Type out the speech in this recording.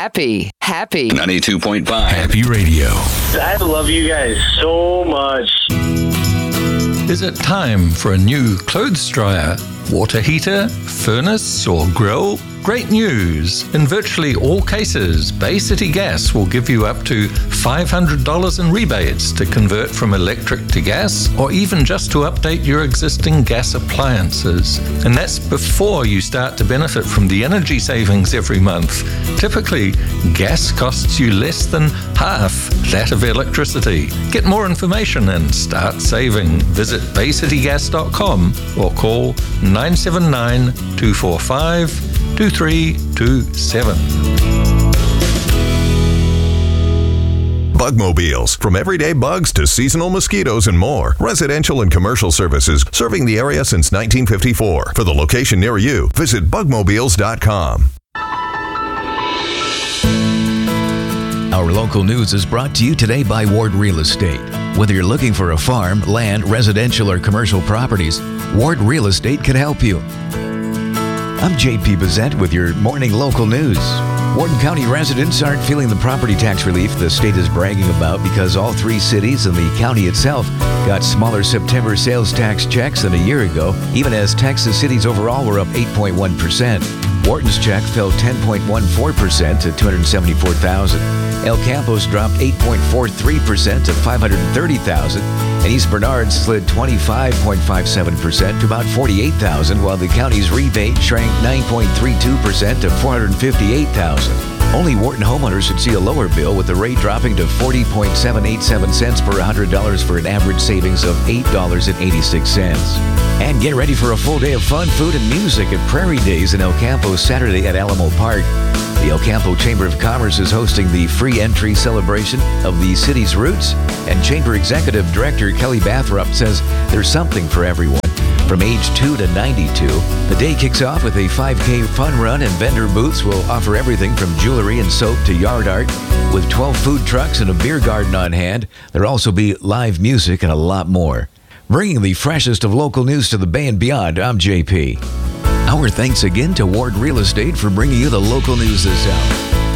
Happy 92.5 Happy Radio. I love you guys so much. Is it time for a new clothes dryer, water heater, furnace, or grill? Great news! In virtually all cases, Bay City Gas will give you up to $500 in rebates to convert from electric to gas, or even just to update your existing gas appliances. And that's before you start to benefit from the energy savings every month. Typically, gas costs you less than half that of electricity. Get more information and start saving. Visit baycitygas.com or call 979-245-2327. Bugmobiles. From everyday bugs to seasonal mosquitoes and more. Residential and commercial services serving the area since 1954. For the location near you, visit bugmobiles.com. Our local news is brought to you today by Ward Real Estate. Whether you're looking for a farm, land, residential, or commercial properties, Ward Real Estate can help you. I'm JP Bazette with your morning local news. Wharton County residents aren't feeling the property tax relief the state is bragging about because all three cities and the county itself got smaller September sales tax checks than a year ago, even as Texas cities overall were up 8.1%. Wharton's check fell 10.14% to $274,000. El Campo's dropped 8.43% to $530,000, and East Bernard slid 25.57% to about $48,000, while the county's rebate shrank 9.32% to $458,000. Only Wharton homeowners should see a lower bill, with the rate dropping to 40.787 cents per $100 for an average savings of $8.86. And get ready for a full day of fun, food, and music at Prairie Days in El Campo Saturday at Alamo Park. The El Campo Chamber of Commerce is hosting the free entry celebration of the city's roots, and Chamber Executive Director Kelly Bathrop says there's something for everyone. From age 2 to 92, the day kicks off with a 5K fun run, and vendor booths will offer everything from jewelry and soap to yard art. With 12 food trucks and a beer garden on hand, there'll also be live music and a lot more. Bringing the freshest of local news to the Bay and beyond, I'm JP. Our thanks again to Ward Real Estate for bringing you the local news this hour.